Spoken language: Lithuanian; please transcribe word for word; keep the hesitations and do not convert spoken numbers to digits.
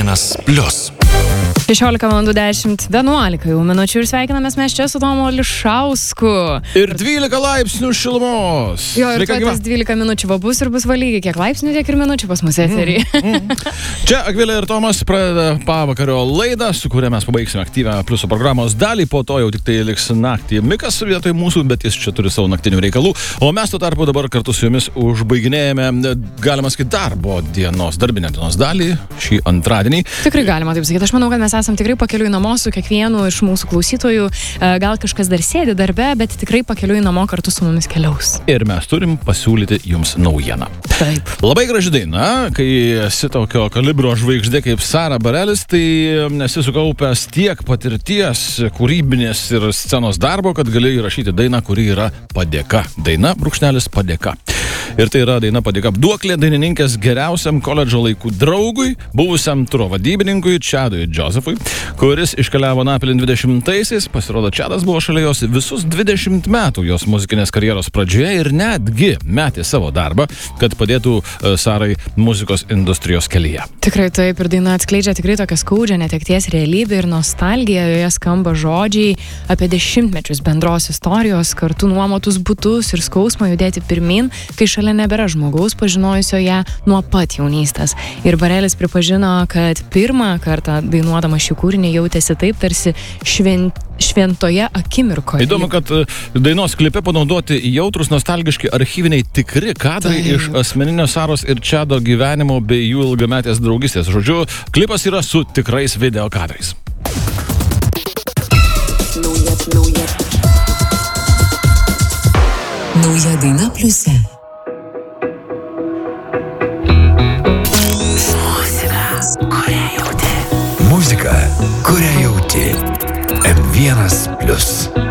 vienas plius. šešiolika valandų dešimt vienuolika jau minučių ir sveikinamės mes čia su Tomu Ališausku. Ir dvylika laipsnių šilumos. Jo, ir tas dvylika minučių va bus ir bus valygiai, kiek laipsnių, tiek ir minučių pas mus eterį. Mm, mm. Čia Akvilė ir Tomas pradeda pavakario laidą, su kuria mes pabaigsime aktyvę pliuso programos dalį, po to jau tik tai liks naktį Mikas vietoj mūsų, bet jis čia turi savo naktinių reikalų, o mes tuo tarpu dabar kartu su jumis užbaiginėjame, galima sakyti, darbo dienos, darbinę dienos dalį šį antradienį. Tikrai galima taip sakyti, aš manau, kad mes esam tikrai pakeliui namo su kiekvienu iš mūsų klausytojų, gal kažkas dar sėdi darbe, bet tikrai pakeliui namo kartu su mumis keliaus. Ir mes turim pasiūlyti jums naujieną. Taip. Labai graži daina, kai esi tokio kalibro žvaigždė kaip Sara Bareilles, tai esi sukaupęs tiek patirties, kūrybinės ir scenos darbo, kad gali įrašyti dainą, kuri yra padėka. Daina, brūkšnelis, padėka. Ir tai yra daina padėka duoklė dainininkės geriausiam koledžo laikų draugui, buvusiam turo vadybininkui Čadui Josefui, kuris iškeliavo Napilin dvidešimtaisiais, pasirodo Čadas buvo šalia jos visus dvidešimt metų jos muzikinės karjeros pradžioje ir netgi metė savo darbą, kad padėtų Sarai muzikos industrijos kelyje. Tikrai taip, ir daina atskleidžia tikrai tokią skaudžią netekties realybę ir nostalgiją, joje skamba žodžiai apie dešimtmečius bendros istorijos, kartu nuomotus butus ir skausmą judėti pirmin, kai šalia nebėra žmogaus pažinojusio ją nuo pat jaunystės. Ir Bareilles pripažino, kad pirmą kartą dainuodama šį kūrinį jautėsi taip tarsi švent, šventoje akimirkoje. Įdomu, kad dainos klipe panaudoti jautrus, nostalgiški, archyviniai tikri kadrai tai iš asmeninio Saros ir Čado gyvenimo bei jų ilgametės draugystės. Žodžiu, klipas yra su tikrais video kadrais. Nauja, nauja. Nauja daina pliuse. Muzika, kurią jauti. em vienas plius.